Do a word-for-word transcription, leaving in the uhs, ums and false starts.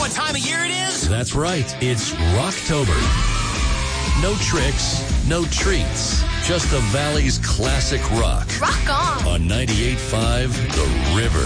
what time of year it is? That's right. It's Rocktober. No tricks, no treats. Just the Valley's classic rock. Rock on. On ninety-eight point five The River.